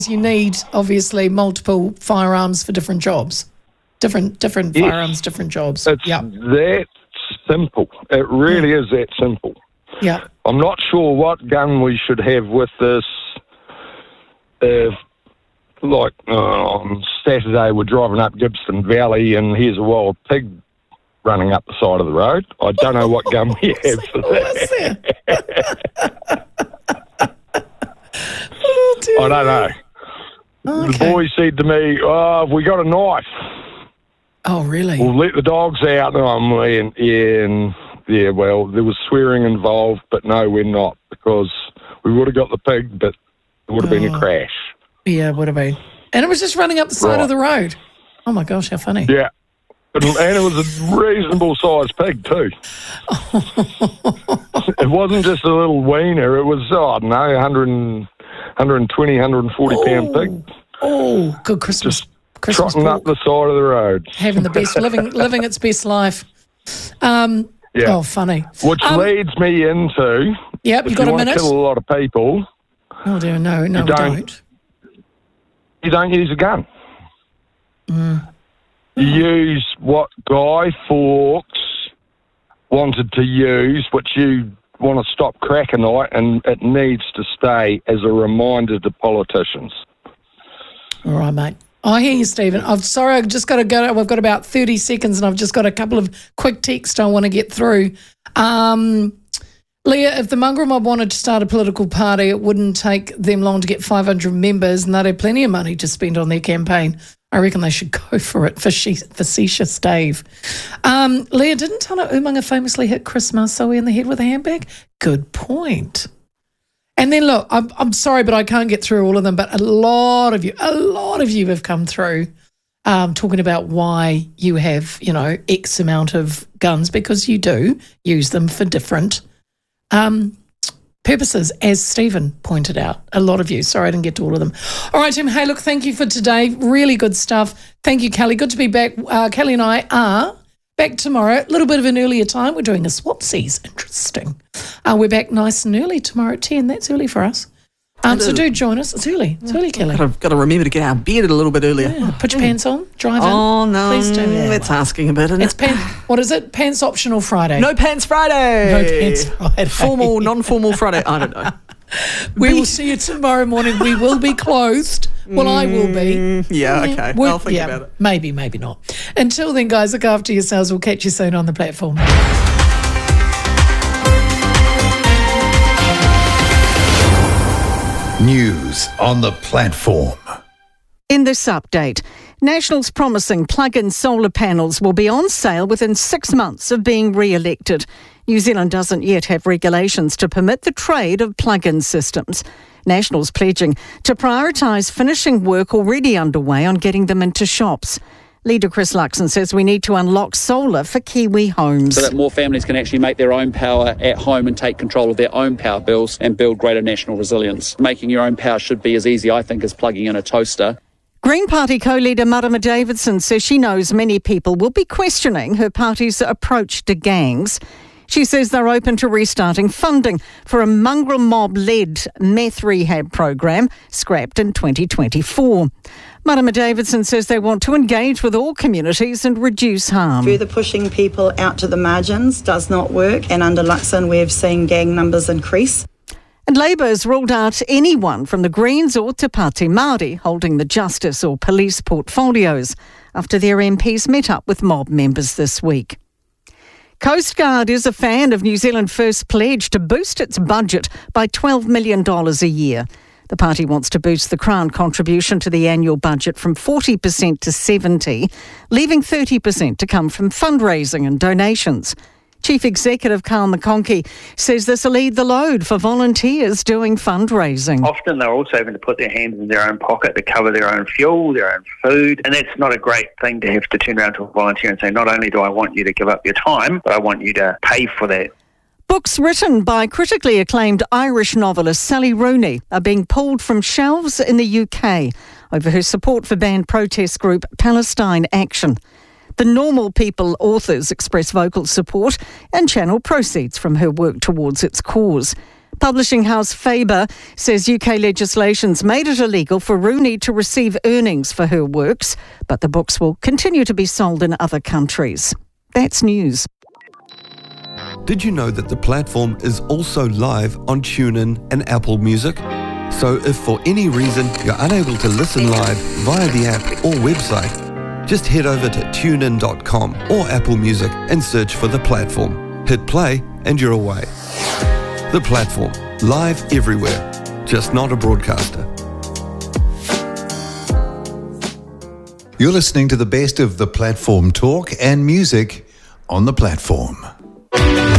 you need, obviously, multiple firearms for different jobs. Different firearms, different jobs. It's that simple. It really is that simple. Yeah. I'm not sure what gun we should have with this. If, on Saturday we're driving up Gibson Valley and here's a wild pig running up the side of the road. I don't know what gun we have for that. I don't know. Okay. The boy said to me, have we got a knife? Oh, really? We'll let the dogs out. Well, there was swearing involved, but no, we're not, because we would have got the pig, but it would have been a crash. Yeah, it would have been. And it was just running up the side of the road. Oh, my gosh, how funny. Yeah. And it was a reasonable sized pig too. It wasn't just a little wiener. It was, 120, 140 pound pig. Oh, good Christmas. Just trotting up the side of the road. Having the best, living its best life. Yeah. Oh, funny. Which leads me into, yep, if you got you a want minute? to kill a lot of people. Oh, dear, no, we don't. You don't use a gun. Mm. You use what Guy Fawkes wanted to use, which you want to stop crack a night, and it needs to stay as a reminder to politicians. All right, mate. I hear you, Stephen. I'm sorry, I've just got to go. We've got about 30 seconds and I've just got a couple of quick texts I want to get through. Leah, if the mongrel mob wanted to start a political party, it wouldn't take them long to get 500 members and they'd have plenty of money to spend on their campaign. I reckon they should go for it, facetious Dave. Leah, didn't Tana Umaga famously hit Chris Masoe in the head with a handbag? Good point. And then, look, I'm sorry, but I can't get through all of them, but a lot of you have come through talking about why you have, X amount of guns, because you do use them for different purposes, as Stephen pointed out. A lot of you. Sorry, I didn't get to all of them. All right, Tim. Hey, look, thank you for today. Really good stuff. Thank you, Kelly. Good to be back. Kelly and I are back tomorrow. A little bit of an earlier time. We're doing a swapsies. Interesting. We're back nice and early tomorrow at 10. That's early for us. So do join us. It's early. It's early, Kelly. Got to remember to get our beard a little bit earlier. Yeah. Put your pants on. Drive in. Oh, no. Please do. That's asking a bit, isn't it? What is it? Pants optional Friday. No pants Friday. No pants Friday. Formal, non-formal Friday. I don't know. We will see you tomorrow morning. We will be closed. Well, I will be. Yeah, okay. I'll think about it. Maybe not. Until then, guys, look after yourselves. We'll catch you soon on the platform. News on the platform. In this update, Nationals promising plug-in solar panels will be on sale within 6 months of being re-elected. New Zealand doesn't yet have regulations to permit the trade of plug-in systems. Nationals pledging to prioritise finishing work already underway on getting them into shops. Leader Chris Luxon says we need to unlock solar for Kiwi homes. So that more families can actually make their own power at home and take control of their own power bills and build greater national resilience. Making your own power should be as easy, I think, as plugging in a toaster. Green Party co-leader Marama Davidson says she knows many people will be questioning her party's approach to gangs. She says they're open to restarting funding for a mongrel mob-led meth rehab program scrapped in 2024. Marama Davidson says they want to engage with all communities and reduce harm. Further pushing people out to the margins does not work, and under Luxon we've seen gang numbers increase. And Labour has ruled out anyone from the Greens or Te Pāti Māori holding the justice or police portfolios after their MPs met up with mob members this week. Coast Guard is a fan of New Zealand First's pledge to boost its budget by $12 million a year. The party wants to boost the Crown contribution to the annual budget from 40% to 70%, leaving 30% to come from fundraising and donations. Chief Executive Carl McConkie says this will lead the load for volunteers doing fundraising. Often they're also having to put their hands in their own pocket to cover their own fuel, their own food, and that's not a great thing to have to turn around to a volunteer and say, not only do I want you to give up your time, but I want you to pay for that. Books written by critically acclaimed Irish novelist Sally Rooney are being pulled from shelves in the UK over her support for banned protest group Palestine Action. The Normal People authors express vocal support and channel proceeds from her work towards its cause. Publishing house Faber says UK legislation's made it illegal for Rooney to receive earnings for her works, but the books will continue to be sold in other countries. That's news. Did you know that the platform is also live on TuneIn and Apple Music? So if for any reason you're unable to listen live via the app or website, just head over to tunein.com or Apple Music and search for The Platform. Hit play and you're away. The Platform, live everywhere, just not a broadcaster. You're listening to the best of The Platform talk and music on The Platform.